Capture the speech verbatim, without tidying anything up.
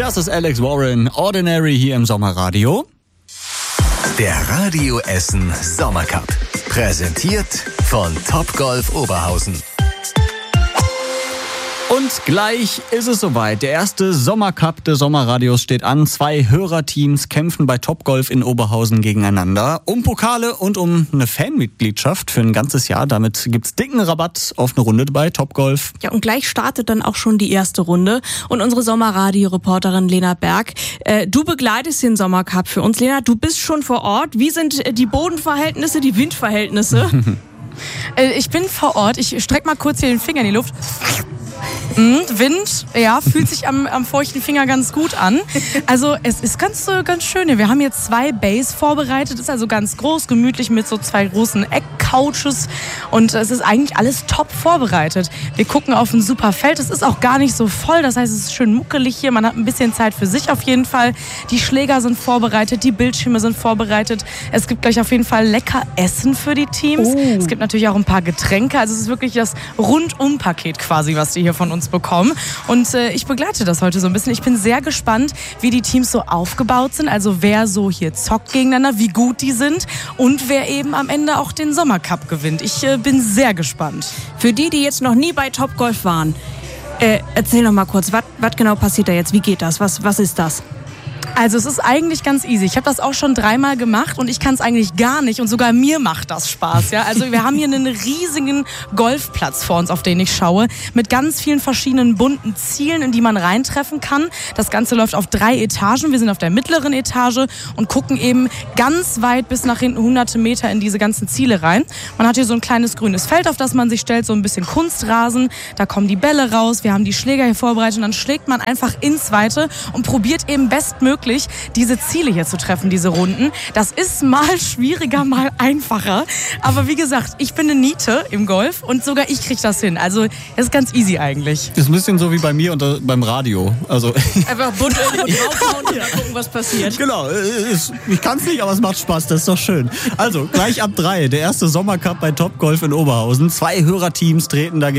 Das ist Alex Warren, Ordinary hier im Sommerradio. Der Radio Essen Sommercup. Präsentiert von Topgolf Oberhausen. Und gleich ist es soweit. Der erste Sommercup des Sommerradios steht an. Zwei Hörerteams kämpfen bei Topgolf in Oberhausen gegeneinander. Um Pokale und um eine Fanmitgliedschaft für ein ganzes Jahr. Damit gibt's dicken Rabatt auf eine Runde bei Topgolf. Ja, und gleich startet dann auch schon die erste Runde. Und unsere Sommerradio-Reporterin Lena Berg, äh, du begleitest den Sommercup für uns. Lena, du bist schon vor Ort. Wie sind die Bodenverhältnisse, die Windverhältnisse? äh, ich bin vor Ort. Ich strecke mal kurz hier den Finger in die Luft. Mhm, Wind, ja, fühlt sich am, am feuchten Finger ganz gut an. Also es ist ganz, ganz schön hier. Wir haben hier zwei Bays vorbereitet. Ist also ganz groß, gemütlich mit so zwei großen Eckcouches. Und es ist eigentlich alles top vorbereitet. Wir gucken auf ein super Feld. Es ist auch gar nicht so voll. Das heißt, es ist schön muckelig hier. Man hat ein bisschen Zeit für sich auf jeden Fall. Die Schläger sind vorbereitet, die Bildschirme sind vorbereitet. Es gibt gleich auf jeden Fall lecker Essen für die Teams. Oh. Es gibt natürlich auch ein paar Getränke. Also es ist wirklich das Rundum-Paket quasi, was die hier von uns bekommen. Und äh, ich begleite das heute so ein bisschen. Ich bin sehr gespannt, wie die Teams so aufgebaut sind. Also wer so hier zockt gegeneinander, wie gut die sind und wer eben am Ende auch den Sommercup gewinnt. Ich äh, bin sehr gespannt. Für die, die jetzt noch nie bei Topgolf waren, äh, erzähl noch mal kurz, was genau passiert da jetzt? Wie geht das? Was, was ist das? Also es ist eigentlich ganz easy. Ich habe das auch schon dreimal gemacht und ich kann es eigentlich gar nicht und sogar mir macht das Spaß. Ja? Also wir haben hier einen riesigen Golfplatz vor uns, auf den ich schaue, mit ganz vielen verschiedenen bunten Zielen, in die man reintreffen kann. Das Ganze läuft auf drei Etagen. Wir sind auf der mittleren Etage und gucken eben ganz weit bis nach hinten hunderte Meter in diese ganzen Ziele rein. Man hat hier so ein kleines grünes Feld, auf das man sich stellt, so ein bisschen Kunstrasen. Da kommen die Bälle raus, wir haben die Schläger hier vorbereitet und dann schlägt man einfach ins Weite und probiert eben bestmöglich diese Ziele hier zu treffen, diese Runden. Das ist mal schwieriger, mal einfacher. Aber wie gesagt, ich bin eine Niete im Golf und sogar ich kriege das hin. Also es ist ganz easy eigentlich. Das ist ein bisschen so wie bei mir und beim Radio. Also einfach bunt irgendwo draufhauen und gucken, was passiert. Genau, ich kann es nicht, aber es macht Spaß, das ist doch schön. Also gleich ab drei, der erste Sommercup bei Topgolf in Oberhausen. Zwei Hörerteams treten dagegen.